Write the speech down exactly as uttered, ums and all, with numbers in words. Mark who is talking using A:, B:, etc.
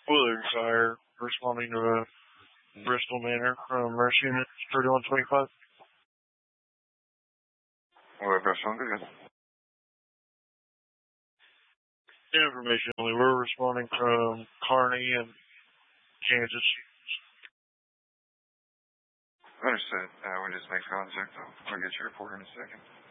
A: Willard Fire, responding to a Bristol Manor from Mercy Unit thirty-one twenty-five.
B: What Bristol? Good.
A: Information only. We're responding from Kearney and Kansas.
B: Understood. Uh, we just make contact. I'll get your report in a second.